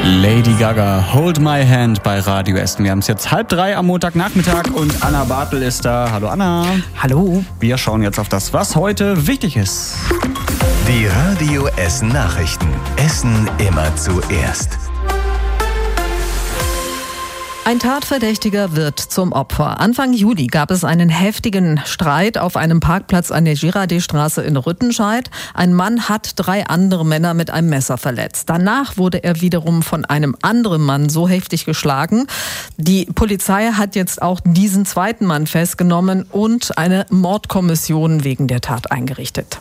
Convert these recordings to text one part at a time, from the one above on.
Lady Gaga, Hold My Hand bei Radio Essen. Wir haben es jetzt 2:30 am Montagnachmittag und Anna Bartel ist da. Hallo Anna. Hallo. Wir schauen jetzt auf das, was heute wichtig ist. Die Radio Essen Nachrichten. Essen immer zuerst. Ein Tatverdächtiger wird zum Opfer. Anfang Juli gab es einen heftigen Streit auf einem Parkplatz an der Girardetstraße in Rüttenscheid. Ein Mann hat 3 andere Männer mit einem Messer verletzt. Danach wurde er wiederum von einem anderen Mann so heftig geschlagen. Die Polizei hat jetzt auch diesen zweiten Mann festgenommen und eine Mordkommission wegen der Tat eingerichtet.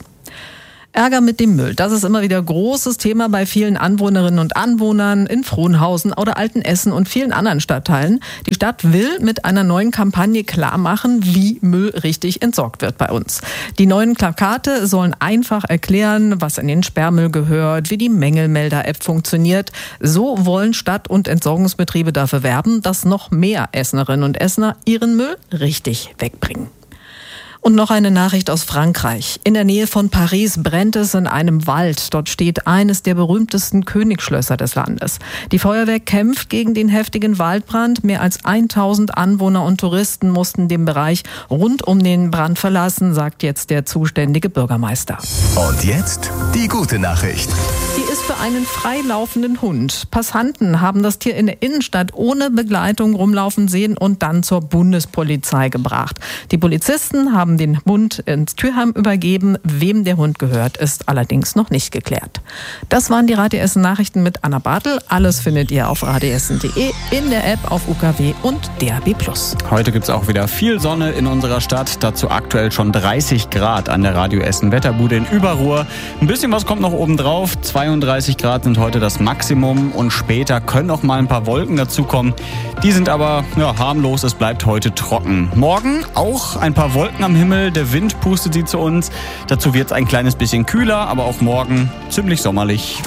Ärger mit dem Müll, das ist immer wieder großes Thema bei vielen Anwohnerinnen und Anwohnern in Frohnhausen oder Altenessen und vielen anderen Stadtteilen. Die Stadt will mit einer neuen Kampagne klar machen, wie Müll richtig entsorgt wird bei uns. Die neuen Plakate sollen einfach erklären, was in den Sperrmüll gehört, wie die Mängelmelder-App funktioniert. So wollen Stadt- und Entsorgungsbetriebe dafür werben, dass noch mehr Essenerinnen und Essener ihren Müll richtig wegbringen. Und noch eine Nachricht aus Frankreich. In der Nähe von Paris brennt es in einem Wald. Dort steht eines der berühmtesten Königsschlösser des Landes. Die Feuerwehr kämpft gegen den heftigen Waldbrand. Mehr als 1000 Anwohner und Touristen mussten den Bereich rund um den Brand verlassen, sagt jetzt der zuständige Bürgermeister. Und jetzt die gute Nachricht. Die ist für einen freilaufenden Hund. Passanten haben das Tier in der Innenstadt ohne Begleitung rumlaufen sehen und dann zur Bundespolizei gebracht. Die Polizisten haben den Hund ins Tierheim übergeben. Wem der Hund gehört, ist allerdings noch nicht geklärt. Das waren die Radio Essen Nachrichten mit Anna Bartel. Alles findet ihr auf radioessen.de, in der App, auf UKW und DAB+. Heute gibt es auch wieder viel Sonne in unserer Stadt. Dazu aktuell schon 30 Grad an der Radio Essen Wetterbude in Überruhr. Ein bisschen was kommt noch oben drauf. 32 Grad sind heute das Maximum und später können auch mal ein paar Wolken dazukommen. Die sind aber harmlos, es bleibt heute trocken. Morgen auch ein paar Wolken am Himmel, der Wind pustet sie zu uns. Dazu wird es ein kleines bisschen kühler, aber auch morgen ziemlich sommerlich.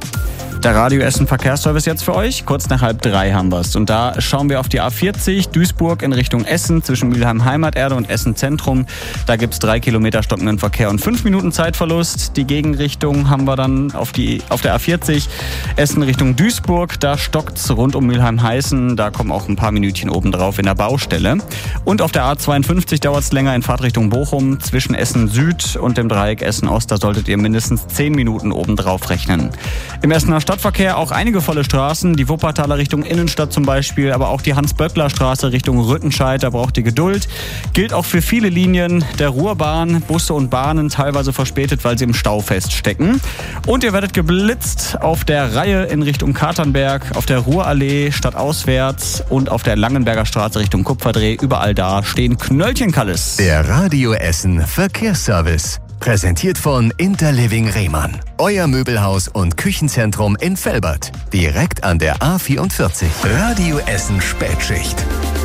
Der Radio Essen Verkehrsservice jetzt für euch. Kurz nach 2:30 haben wir es. Und da schauen wir auf die A40 Duisburg in Richtung Essen zwischen Mülheim Heimaterde und Essen Zentrum. Da gibt es 3 Kilometer stockenden Verkehr und 5 Minuten Zeitverlust. Die Gegenrichtung haben wir dann auf der A40 Essen Richtung Duisburg. Da stockt es rund um Mülheim Heißen. Da kommen auch ein paar Minütchen obendrauf in der Baustelle. Und auf der A52 dauert es länger in Fahrtrichtung Bochum. Zwischen Essen Süd und dem Dreieck Essen Ost. Da solltet ihr mindestens 10 Minuten obendrauf rechnen. Im Essener Stadtverkehr auch einige volle Straßen, die Wuppertaler Richtung Innenstadt zum Beispiel, aber auch die Hans-Böckler-Straße Richtung Rüttenscheid, da braucht ihr Geduld. Gilt auch für viele Linien der Ruhrbahn, Busse und Bahnen teilweise verspätet, weil sie im Stau feststecken. Und ihr werdet geblitzt auf der Reihe in Richtung Katernberg, auf der Ruhrallee stadtauswärts und auf der Langenberger Straße Richtung Kupferdreh. Überall da stehen Knöllchenkalles. Der Radio Essen Verkehrsservice. Präsentiert von Interliving Rehmann. Euer Möbelhaus und Küchenzentrum in Velbert. Direkt an der A44. Radio Essen Spätschicht.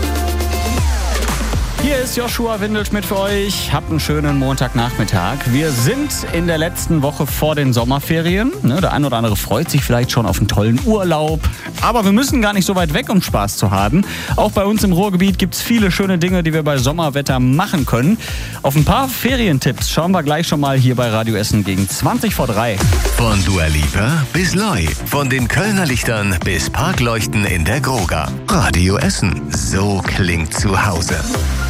Hier ist Joshua Windelschmidt für euch. Habt einen schönen Montagnachmittag. Wir sind in der letzten Woche vor den Sommerferien. Der ein oder andere freut sich vielleicht schon auf einen tollen Urlaub. Aber wir müssen gar nicht so weit weg, um Spaß zu haben. Auch bei uns im Ruhrgebiet gibt es viele schöne Dinge, die wir bei Sommerwetter machen können. Auf ein paar Ferientipps schauen wir gleich schon mal hier bei Radio Essen gegen 3:20. Von Dua Lipa bis Loi. Von den Kölner Lichtern bis Parkleuchten in der Groga. Radio Essen. So klingt zu Hause.